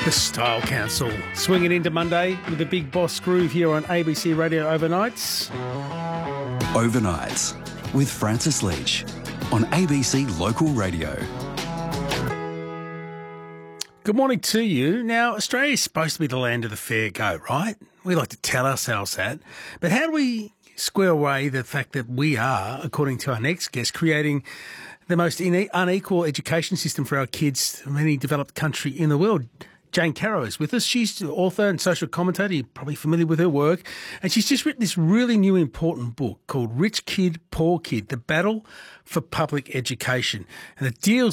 The Style Council, swinging into Monday with the Big Boss Groove here on ABC Radio Overnights. Overnights with Francis Leach on ABC Local Radio. Good morning to you. Now, Australia is supposed to be the land of the fair go, right? We like to tell ourselves that. But how do we square away the fact that we are, according to our next guest, creating the most unequal education system for our kids in any developed country in the world? Jane Caro is with us. She's an author and social commentator. You're probably familiar with her work. And she's just written this really new important book called Rich Kid, Poor Kid, The Battle for Public Education. And it deals